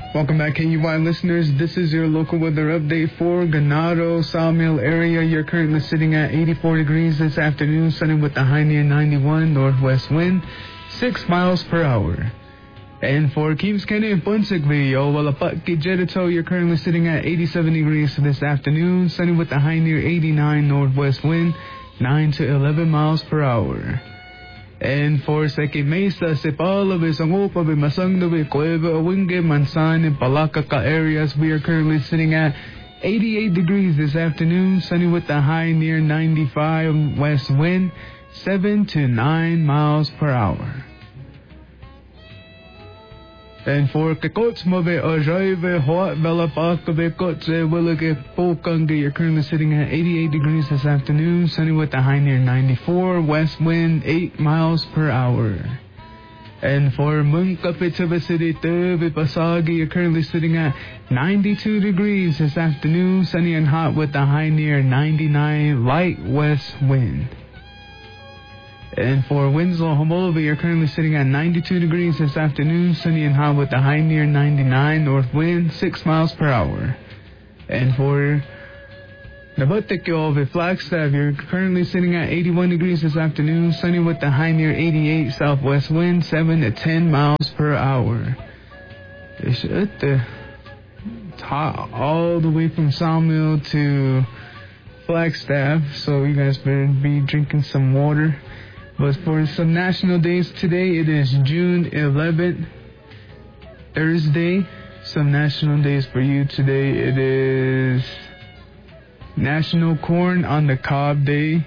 Welcome back, KUY listeners. This is your local weather update for Ganado, Sawmill area. You're currently sitting at 84 degrees this afternoon, sunny with a high near 91, northwest wind, 6 miles per hour. And for Keemskene and Punsikville, Walapat Jedito, you're currently sitting at 87 degrees this afternoon, sunny with a high near 89, northwest wind, 9 to 11 miles per hour. And for Seki Mesa, Sipala, Visangopa, Masangda, Cueva, Winge, Mansan, and Palakaka areas, we are currently sitting at 88 degrees this afternoon, sunny with a high near 95, west wind, 7 to 9 miles per hour. And for Kekotsmove, Ojaive, Hot Belapakave, Kotse, Willake, Pokange, you're currently sitting at 88 degrees this afternoon, sunny with a high near 94, west wind 8 miles per hour. And for Munkapitava City, Teve, Pasagi, you're currently sitting at 92 degrees this afternoon, sunny and hot with a high near 99, light west wind. And for Winslow, Homolova, you're currently sitting at 92 degrees this afternoon, sunny and hot with a high near 99, north wind 6 miles per hour. And for Nabatekyo, Flagstaff, you're currently sitting at 81 degrees this afternoon, sunny with a high near 88, southwest wind 7 to 10 miles per hour. It's hot all the way from Sawmill to Flagstaff, so you guys better be drinking some water. But for some national days today, it is June 11th, Thursday. Some national days for you today, it is National Corn on the Cob Day,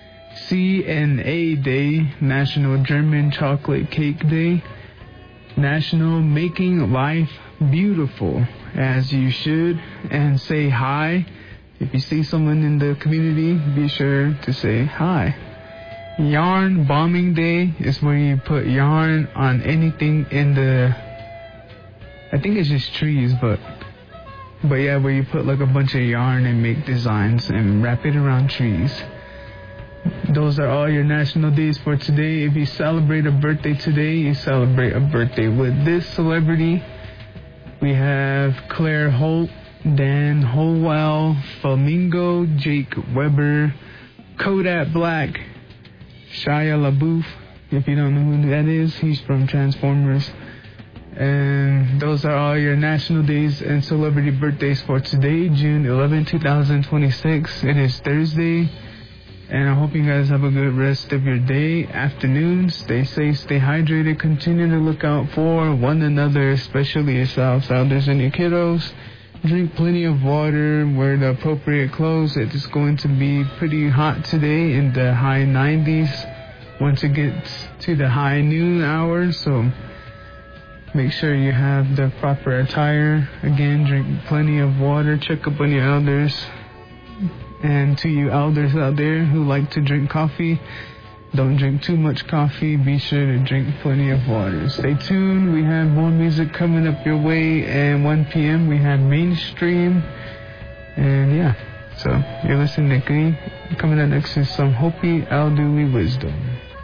CNA Day, National German Chocolate Cake Day, National Making Life Beautiful as you should, and say hi. If you see someone in the community, be sure to say hi. Yarn Bombing Day is where you put yarn on anything in the, I think it's just trees, but yeah, where you put like a bunch of yarn and make designs and wrap it around trees. Those are all your national days for today. If you celebrate a birthday today, you celebrate a birthday with this celebrity. We have Claire Holt, Dan Howell, Flamingo, Jake Weber, Kodak Black, Shia LaBeouf. If you don't know who that is, he's from Transformers. And those are all your national days and celebrity birthdays for today, June 11, 2026. It is Thursday, and I hope you guys have a good rest of your day, afternoon. Stay safe, stay hydrated, continue to look out for one another, especially yourselves, elders, and your kiddos. Drink plenty of water, wear the appropriate clothes. It is going to be pretty hot today in the high 90s once it gets to the high noon hour, so make sure you have the proper attire. Again, drink plenty of water, check up on your elders. And to you elders out there who like to drink coffee, don't drink too much coffee. Be sure to drink plenty of water. Stay tuned. We have more music coming up your way. And 1 p.m. we have Mainstream. And yeah, so you're listening to Green. Coming up next is some Hopi Elderly Wisdom.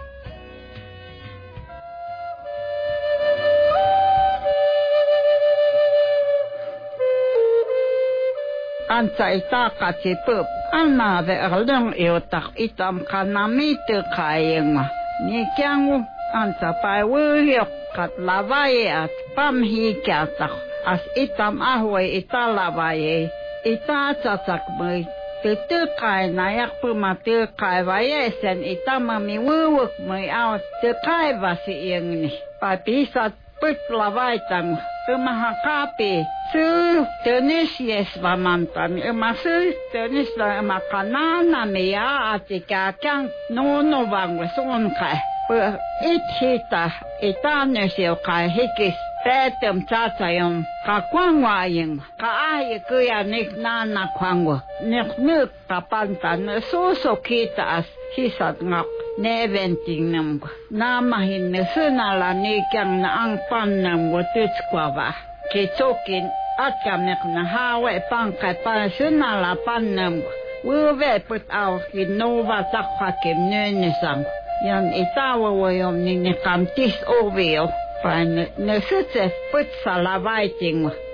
Ansa ita katipup. Ana ve erlung iotak itam kanami te kayeng. Ni kyang ansa pai wuyok kat lavaye at pamhi kyatak. As itam ahwe ita lavaye. Ita tsatak may. Te kay nayak pumate kay vayesen ita mami wuyok may out te kay vasi iyeng ni. Papisat put lavay tang. Mahakapi su tenis yes vamantan masu tenis la makanana mea atika kang no bang weson kai per hita itanes yo kai hikis petem tatayom ka kwangwa yin ka ay kuya nik na kwangwa nik nuk kapantan so kita as hisat ngak neventing nam na mahin sunala ni kyang na ang pan nam wotuts kwaba kitokin atkam nek na hawe pan kai pan sunala pan nam we put out in nova takwa kem nenesang yan itawa woyom ni kamtis oveo pan ne sutse put salavaiting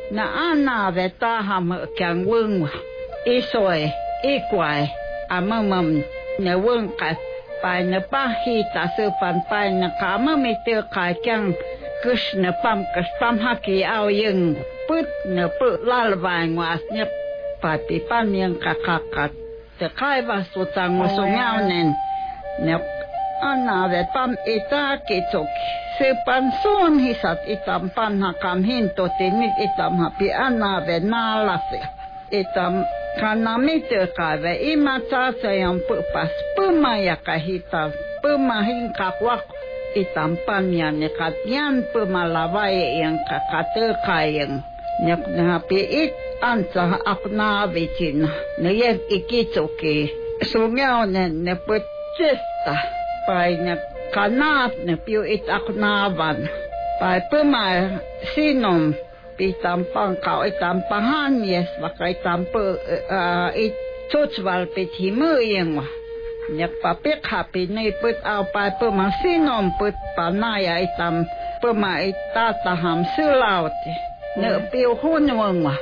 na ana ve taham kyang wung isoi ikwai amamam ne wung ka pai ne pahi ta su pan pai na kama mi te ka kyang krishna pam haki ao yung put ne put lal vai ngwas ne pa pi pan yang ka te kai va su tang mo so ngao nen ne ana ve pam ita ki tok se pan son hisat itam pan ha kam hin to te ni itam ha pi ana ve na la se itam kana mi te ka ve imata se yang pu pas pu ma ya ka hita pu ma hin ka kwa itam pan ya ne ka yan pu ma la vai yang ka te ka yang ne na pi it ansa akna ve tin ne ye ikitoke so ngao ne pu chesta pai na kanat na piu it aknavan pai pema sinom pi tampang kau it tampahan yes bakai tampe it tutswal pi timu yang wa nyak papi kapi ni put au pai pema sinom put panaya itam pema it tataham sulaut ne piu hunwang wa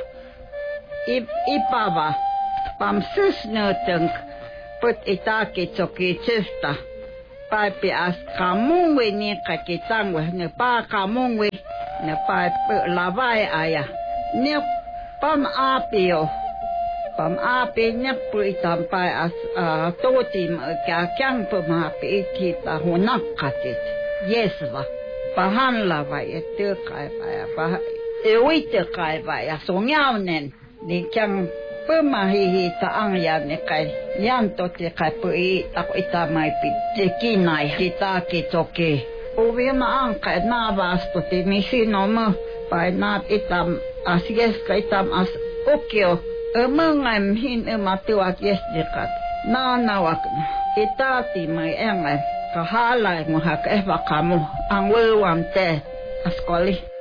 ipava pam sus ne teng put itaki choki chesta pai pi as kamung we ni ka kitang we ne pa kamung we ne pai pe lavai aya ne pam apio ne pu itam pai as to tim ka kyang pu ma pi ti ta honak katit yeswa pahan lavai te kai pa e wi te kai pa ya so nyao nen ni kyang pu ma hi ta ang ya ne kai yan to te kai pu I ako ita mai pi te kinai kita ki toke o we ma ang kai na vas to te mi sino mo pai na itam asies kai tam as okyo mangam hin ma tu at yes dekat na wak ita ti mai ang ka halai mo ha ka ba kamu ang we wam te askoli